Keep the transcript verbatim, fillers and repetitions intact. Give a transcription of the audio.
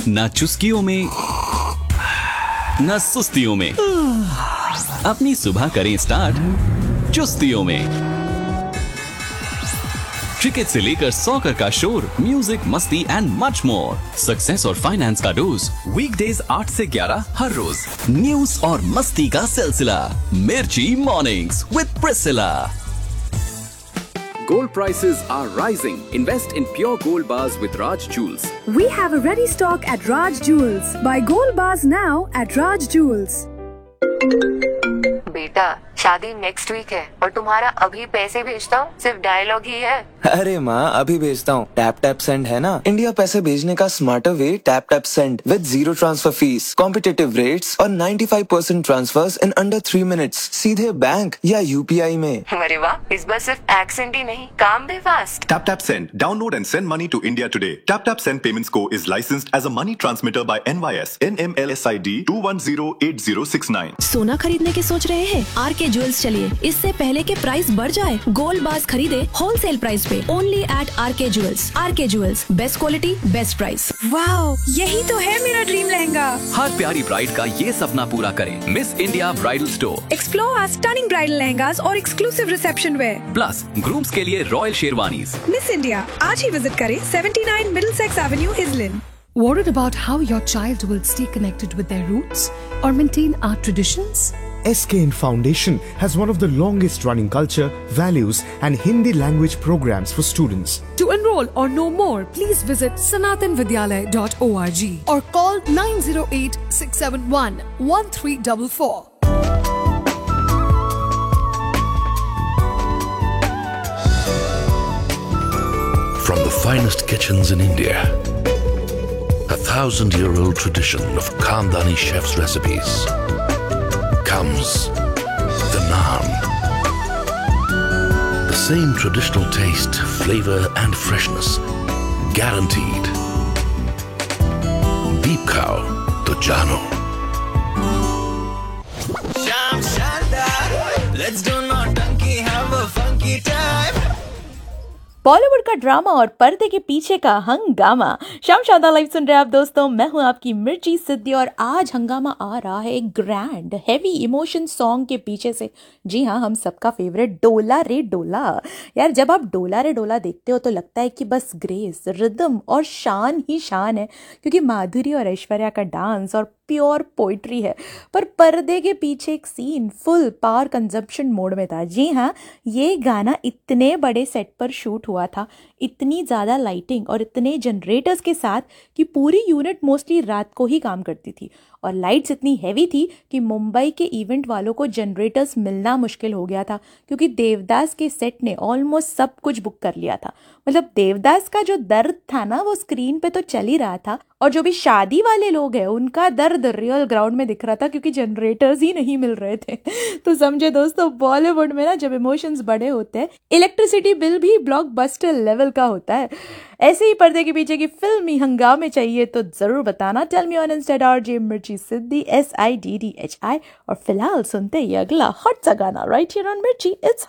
ना चुस्कियों में ना सुस्तियों में, अपनी सुबह करें स्टार्ट चुस्तियों में। क्रिकेट से लेकर सॉकर का शोर, म्यूजिक, मस्ती एंड मच मोर। सक्सेस और फाइनेंस का डोज वीकडेज आठ से ग्यारह हर रोज। न्यूज और मस्ती का सिलसिला मिर्ची mornings with Priscilla. Gold prices are rising. Invest in pure gold bars with Raj Jewels. We have a ready stock at Raj Jewels. Buy gold bars now at Raj Jewels. बेटा, शादी next week है और तुम्हारा अभी पैसे भेजता हूँ सिर्फ डायलॉग ही है। अरे माँ, अभी भेजता हूँ। टैप टैप सेंड है ना, इंडिया पैसे भेजने का smarter way. Tap tap send with zero transfer fees, competitive rates और पचानवे percent transverse in under three minutes, सीधे बैंक या यूपीआई में। अरे वाह, इस बार सिर्फ एक्सेंट ही नहीं, काम भी fast. Tap Tap Send. Download and send money to India today. Tap Tap Send Payments Co. is licensed as a money transmitter by N Y S N M L S I D two one zero eight zero six nine. सोना खरीदने की सोच रहे हैं? Are के jewels चलिए, इससे पहले के प्राइस बढ़ जाए। गोल्ड बार्स खरीदे होलसेल प्राइस पे, ओनली एट आर के ज्वेल्स। आर के jewels, best quality best price. Wow, यही तो है मेरा ड्रीम लहंगा। हर प्यारी ब्राइड का ये सपना पूरा करें miss India bridal store. Explore our stunning bridal lehengas और exclusive reception where. Plus grooms के लिए रॉयल शेरवानीज। मिस इंडिया आज ही विजिट करें, seventy nine Middlesex Avenue, Islin. Worried about how your child will stay connected with their roots or maintain our traditions? S K N Foundation has one of the longest running culture, values and Hindi language programs for students. To enroll or know more, please visit sanatan vidyalaya dot org or call nine zero eight six seven one one three four four. From the finest kitchens in India, a thousand-year-old tradition of Khandani chefs' recipes, comes the naan. The same traditional taste, flavor and freshness, guaranteed. Beep khao to jano. Sham Shandar, let's do nautanki, have a funky time. Bollywood का drama और पर्दे के पीछे का हंगामा। शाम शानदार live सुन रहे हैं आप दोस्तों, मैं हूं आपकी मिर्ची सिद्धि और आज हंगामा आ रहा है एक ग्रैंड हैवी इमोशन सॉन्ग के पीछे से। जी हाँ, हम सबका फेवरेट डोला रे डोला। यार, जब आप डोला रे डोला देखते हो तो लगता है कि बस ग्रेस, रिदम और शान ही शान है, क्योंकि माधुरी और ऐश्वर्या का डांस और प्योर पोइट्री है। पर पर्दे के पीछे एक scene full power consumption mode में था। जी हाँ, ये गाना इतने बड़े सेट पर शूट हुआ था, इतनी ज़्यादा लाइटिंग और इतने जनरेटर्स के साथ कि पूरी यूनिट मोस्टली रात को ही काम करती थी और लाइट्स इतनी हैवी थी कि मुंबई के इवेंट वालों को जनरेटर्स मिलना मुश्किल हो गया था, क्योंकि देवदास के सेट ने ऑलमोस्ट सब कुछ बुक कर लिया था। मतलब देवदास का जो दर्द था ना, वो स्क्रीन पे तो चल ही रहा था, और जो भी शादी वाले लोग हैं उनका दर्द रियल ग्राउंड में दिख रहा था, क्योंकि जनरेटर्स ही नहीं मिल रहे थे। तो समझे दोस्तों, बॉलीवुड में ना जब इमोशंस बड़े होते हैं, इलेक्ट्रिसिटी बिल भी ब्लॉकबस्टर लेवल का होता है। ऐसे ही पर्दे के पीछे की फिल्मी हंगामे चाहिए तो जरूर बताना। Tell me on Insta dot J मिर्ची सिद्धि, S I D D H I. और फिलहाल सुनते ही अगला हॉट सा गाना राइट हियर ऑन मिर्ची। इट्स